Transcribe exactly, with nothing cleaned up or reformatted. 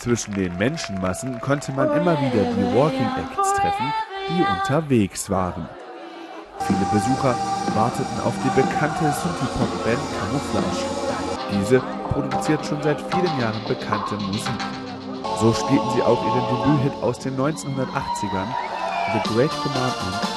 Zwischen den Menschenmassen konnte man immer wieder die Walking Acts treffen, die unterwegs waren. Viele Besucher warteten auf die bekannte Synthie-Pop-Band Camouflage. Diese produziert schon seit vielen Jahren bekannte Musik. So spielten sie auch ihren Debüthit aus den neunzehnhundertachtzigern, The Great Commandment,